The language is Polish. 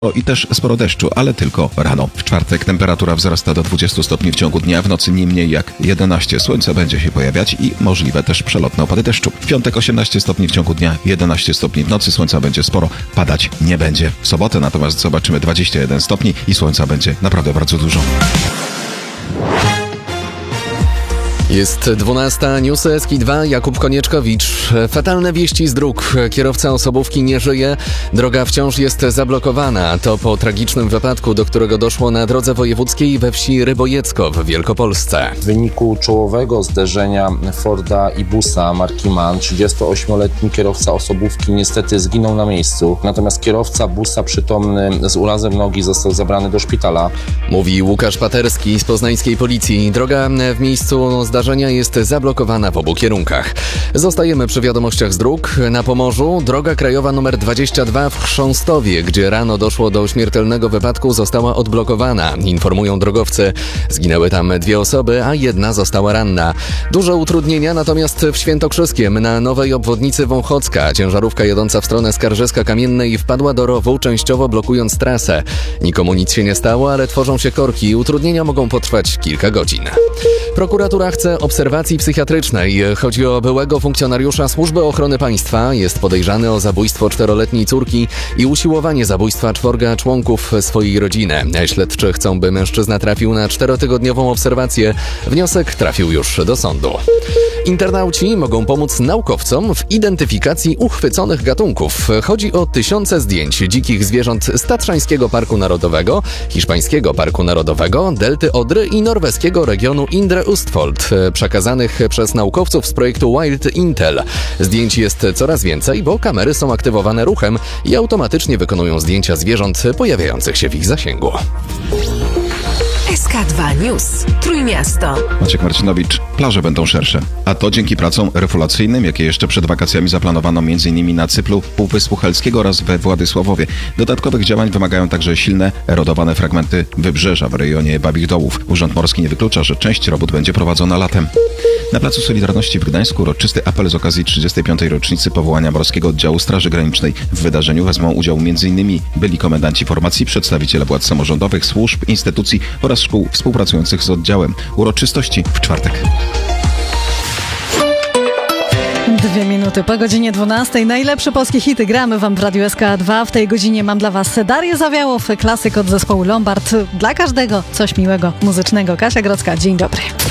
I też sporo deszczu, ale tylko rano. W czwartek temperatura wzrasta do 20 stopni w ciągu dnia, w nocy nie mniej jak 11. Słońce będzie się pojawiać i możliwe też przelotne opady deszczu. W piątek 18 stopni w ciągu dnia, 11 stopni w nocy, słońca będzie sporo, padać nie będzie. W sobotę natomiast zobaczymy 21 stopni i słońca będzie naprawdę bardzo dużo. Jest 12, newsy SK2, Jakub Konieczkowicz. Fatalne wieści z dróg. Kierowca osobówki nie żyje, droga wciąż jest zablokowana. To po tragicznym wypadku, do którego doszło na drodze wojewódzkiej we wsi Rybojecko w Wielkopolsce. W wyniku czołowego zderzenia Forda i busa marki MAN 38-letni kierowca osobówki niestety zginął na miejscu. Natomiast kierowca busa przytomny z urazem nogi został zabrany do szpitala. Mówi Łukasz Paterski z poznańskiej policji. Droga w miejscu zdarzenia jest zablokowana w obu kierunkach. Zostajemy przy wiadomościach z dróg. Na Pomorzu droga krajowa nr 22 w Chrząstowie, gdzie rano doszło do śmiertelnego wypadku, została odblokowana. Informują drogowcy. Zginęły tam 2 osoby, a 1 została ranna. Duże utrudnienia natomiast w Świętokrzyskiem na nowej obwodnicy Wąchocka. Ciężarówka jadąca w stronę Skarżyska-Kamiennej wpadła do rowu, częściowo blokując trasę. Nikomu nic się nie stało, ale tworzą się korki. Utrudnienia mogą potrwać kilka godzin. Prokuratura chce obserwacji psychiatrycznej. Chodzi o byłego funkcjonariusza Służby Ochrony Państwa. Jest podejrzany o zabójstwo 4-letniej córki i usiłowanie zabójstwa 4 członków swojej rodziny. Śledczy chcą, by mężczyzna trafił na 4-tygodniową obserwację. Wniosek trafił już do sądu. Internauci mogą pomóc naukowcom w identyfikacji uchwyconych gatunków. Chodzi o tysiące zdjęć dzikich zwierząt z Tatrzańskiego Parku Narodowego, Hiszpańskiego Parku Narodowego, Delty Odry i norweskiego regionu Indre Østfold, przekazanych przez naukowców z projektu Wild Intel. Zdjęć jest coraz więcej, bo kamery są aktywowane ruchem i automatycznie wykonują zdjęcia zwierząt pojawiających się w ich zasięgu. SK2 News. Trójmiasto. Maciek Marcinowicz, plaże będą szersze. A to dzięki pracom refulacyjnym, jakie jeszcze przed wakacjami zaplanowano m.in. na Cyplu, Półwyspu Helskiego oraz we Władysławowie. Dodatkowych działań wymagają także silne, erodowane fragmenty wybrzeża w rejonie Babich Dołów. Urząd Morski nie wyklucza, że część robót będzie prowadzona latem. Na Placu Solidarności w Gdańsku uroczysty apel z okazji 35. rocznicy powołania Morskiego Oddziału Straży Granicznej. W wydarzeniu wezmą udział m.in. byli komendanci formacji, przedstawiciele władz samorządowych, służb, instytucji oraz szkół współpracujących z oddziałem. Uroczystości w czwartek. 2 minuty po godzinie 12. Najlepsze polskie hity gramy wam w Radiu SK2. W tej godzinie mam dla was Darię Zawiałow, klasyk od zespołu Lombard. Dla każdego coś miłego, muzycznego. Kasia Grodzka, dzień dobry.